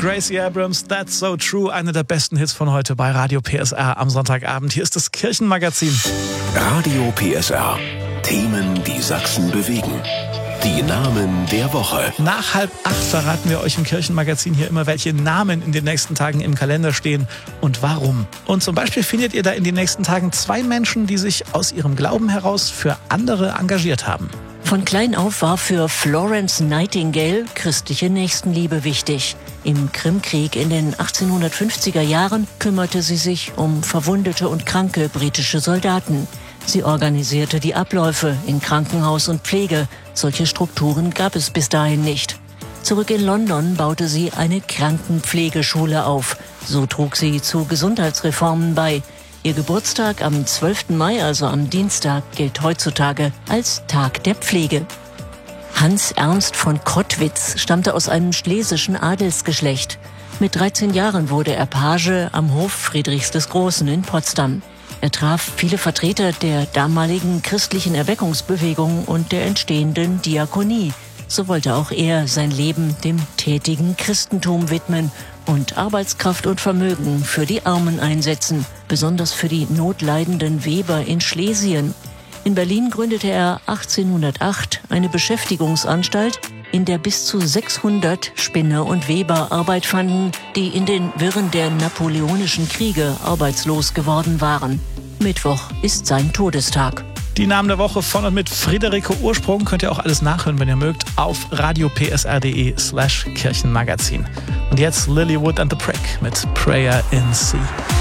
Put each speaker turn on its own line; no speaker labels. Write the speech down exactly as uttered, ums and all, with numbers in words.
Gracie Abrams, That's So True, einer der besten Hits von heute bei Radio P S R am Sonntagabend. Hier ist das Kirchenmagazin.
Radio P S R. Themen, die Sachsen bewegen. Die Namen der Woche.
Nach halb acht verraten wir euch im Kirchenmagazin hier immer, welche Namen in den nächsten Tagen im Kalender stehen und warum. Und zum Beispiel findet ihr da in den nächsten Tagen zwei Menschen, die sich aus ihrem Glauben heraus für andere engagiert haben.
Von klein auf war für Florence Nightingale christliche Nächstenliebe wichtig. Im Krimkrieg in den achtzehnhundertfünfziger Jahren kümmerte sie sich um verwundete und kranke britische Soldaten. Sie organisierte die Abläufe in Krankenhaus und Pflege. Solche Strukturen gab es bis dahin nicht. Zurück in London baute sie eine Krankenpflegeschule auf. So trug sie zu Gesundheitsreformen bei. Ihr Geburtstag am zwölften Mai, also am Dienstag, gilt heutzutage als Tag der Pflege. Hans Ernst von Kottwitz stammte aus einem schlesischen Adelsgeschlecht. Mit dreizehn Jahren wurde er Page am Hof Friedrichs des Großen in Potsdam. Er traf viele Vertreter der damaligen christlichen Erweckungsbewegung und der entstehenden Diakonie. So wollte auch er sein Leben dem tätigen Christentum widmen und Arbeitskraft und Vermögen für die Armen einsetzen, besonders für die notleidenden Weber in Schlesien. In Berlin gründete er achtzehnhundertacht eine Beschäftigungsanstalt, in der bis zu sechshundert Spinner und Weber Arbeit fanden, die in den Wirren der napoleonischen Kriege arbeitslos geworden waren. Mittwoch ist sein Todestag.
Die Namen der Woche von und mit Friederike Ursprung könnt ihr auch alles nachhören, wenn ihr mögt, auf radiopsr.de slash Kirchenmagazin. Und jetzt Lilywood and the Prick mit Prayer in C.